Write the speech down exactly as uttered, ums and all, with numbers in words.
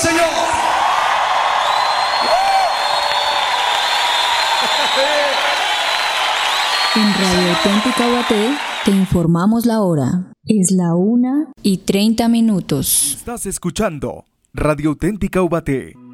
señor. En Radio Auténtica U A T te informamos la hora. Es la una y treinta minutos. Estás escuchando Radio Auténtica U A T.